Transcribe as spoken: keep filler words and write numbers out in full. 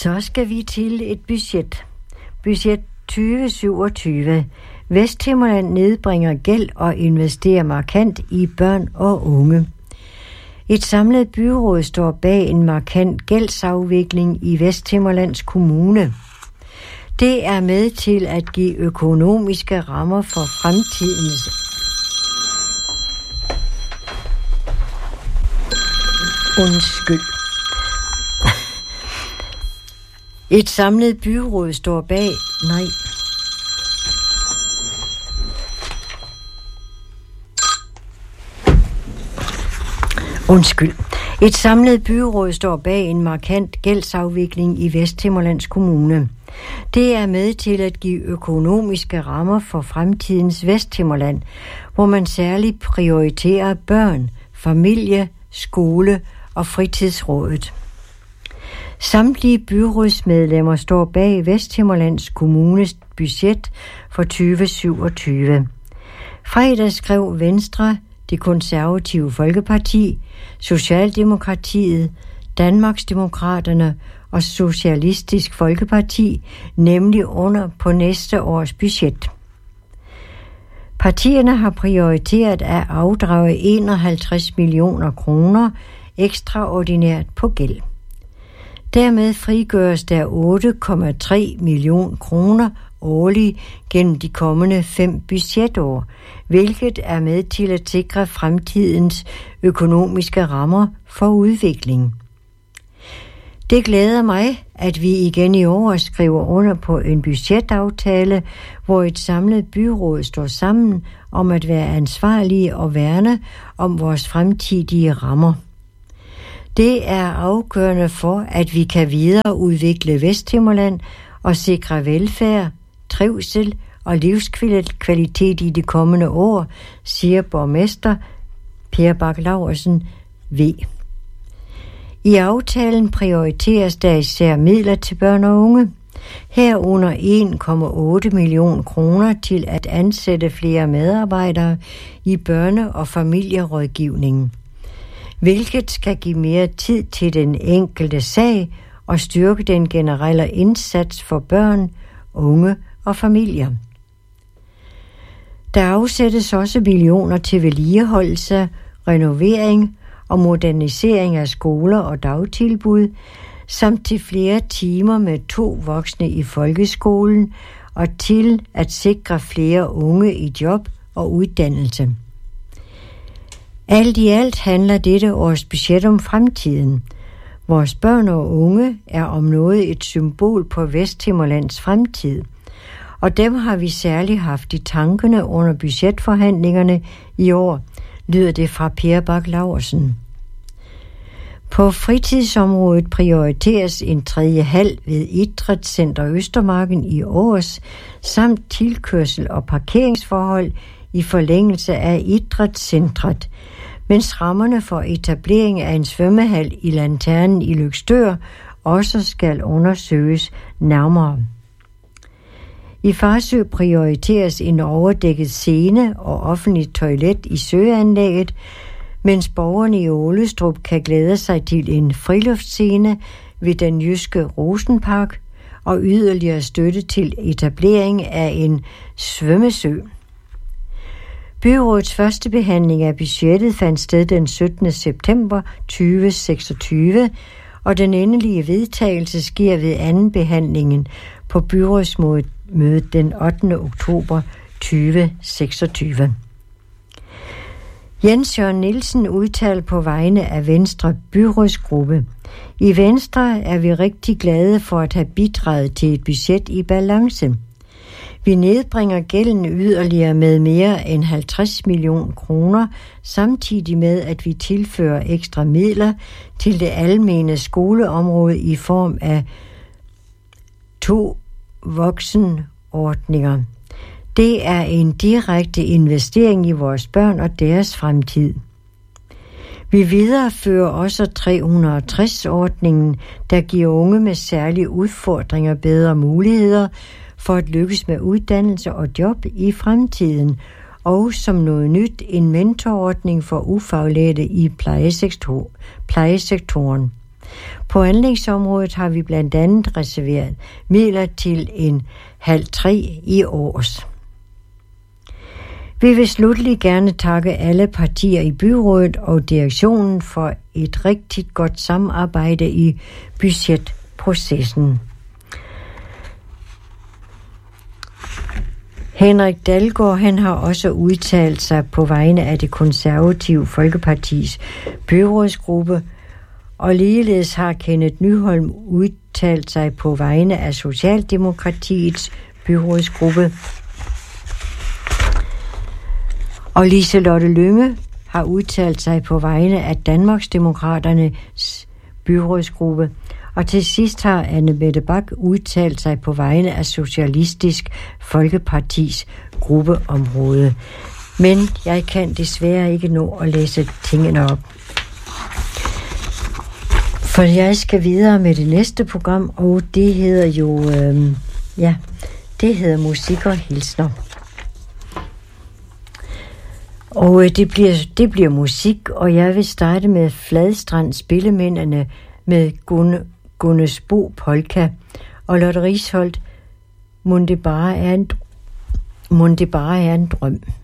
Så skal vi til et budget. Budget tyve syvogtyve. Vesthimmerland nedbringer gæld og investerer markant i børn og unge. Et samlet byråd står bag en markant gældsafvikling i Vesthimmerlands Kommune. Det er med til at give økonomiske rammer for fremtidens Undskyld. Et samlet byråd står bag... Nej. Undskyld. Et samlet byråd står bag en markant gældsafvikling i Vesthimmerlands Kommune. Det er med til at give økonomiske rammer for fremtidens Vesthimmerland, hvor man særligt prioriterer børn, familie, skole og fritidsrådet. Samtlige byrådsmedlemmer står bag Vesthimmerlands Kommunes budget for tyve syvogtyve. Fredag skrev Venstre, Det Konservative Folkeparti, Socialdemokratiet, Danmarksdemokraterne og Socialistisk Folkeparti nemlig under på næste års budget. Partierne har prioriteret at afdrage enoghalvtreds millioner kroner ekstraordinært på gæld. Dermed frigøres der otte komma tre millioner kroner årligt gennem de kommende fem budgetår, hvilket er med til at sikre fremtidens økonomiske rammer for udvikling. Det glæder mig, at vi igen i år skriver under på en budgetaftale, hvor et samlet byråd står sammen om at være ansvarlige og værne om vores fremtidige rammer. Det er afgørende for, at vi kan videreudvikle Vesthimmerland og sikre velfærd, trivsel og livskvalitet i de kommende år, siger borgmester Per Bak-Laursen V. I aftalen prioriteres der især midler til børn og unge, herunder en komma otte millioner kroner til at ansætte flere medarbejdere i børne- og familierådgivningen, hvilket skal give mere tid til den enkelte sag og styrke den generelle indsats for børn, unge og familier. Der afsættes også millioner til vedligeholdelse, renovering og modernisering af skoler og dagtilbud, samt til flere timer med to voksne i folkeskolen og til at sikre flere unge i job og uddannelse. Alt i alt handler dette års budget om fremtiden. Vores børn og unge er om noget et symbol på Vesthimmerlands fremtid, og dem har vi særligt haft i tankerne under budgetforhandlingerne i år, lyder det fra Per Bak-Laursen. På fritidsområdet prioriteres en tredje hal ved Idrætscenter Østermarken i Års, samt tilkørsel og parkeringsforhold i forlængelse af idrætscentret, mens rammerne for etablering af en svømmehal i Lanternen i Løgstør også skal undersøges nærmere. I Farsø prioriteres en overdækket scene og offentligt toilet i søanlægget, mens borgerne i Ålestrup kan glæde sig til en friluftsscene ved den jyske Rosenpark og yderligere støtte til etablering af en svømmesø. Byrådets første behandling af budgettet fandt sted den syttende september tyve seksogtyve, og den endelige vedtagelse sker ved anden behandlingen på byrådsmødet den ottende oktober tyve seksogtyve. Jens Jørgen Nielsen udtalte på vegne af Venstre byrådsgruppe: I Venstre er vi rigtig glade for at have bidraget til et budget i balance. Vi nedbringer gælden yderligere med mere end halvtreds millioner kroner, samtidig med at vi tilfører ekstra midler til det almene skoleområde i form af to voksenordninger. Det er en direkte investering i vores børn og deres fremtid. Vi viderefører også tre hundrede og tres-ordningen, der giver unge med særlige udfordringer bedre muligheder for at lykkes med uddannelse og job i fremtiden, og som noget nyt en mentorordning for ufaglærte i plejesektor, plejesektoren. På anlægsområdet har vi blandt andet reserveret midler til en halv tre i års. Vi vil slutlig gerne takke alle partier i byrådet og direktionen for et rigtig godt samarbejde i budgetprocessen. Henrik Dalgaard, han har også udtalt sig på vegne af det konservative Folkepartis byrådsgruppe, og ligeledes har Kenneth Nyholm udtalt sig på vegne af Socialdemokratiets byrådsgruppe. Og Liselotte Lynge har udtalt sig på vegne af Danmarksdemokraternes byrådsgruppe. Og til sidst har Anne Mette Bak udtalt sig på vegne af Socialistisk Folkepartis gruppeområde. Men jeg kan desværre ikke nå at læse tingene op. For jeg skal videre med det næste program, og det hedder jo, øh, ja, det hedder Musik og Hilsner. Og øh, det, bliver, det bliver musik, og jeg vil starte med Fladstrand Spillemændene med Gunne, Gunnesbo Polka og Lotte Risholdt, Mon det bare er en, mon det bare er en drøm.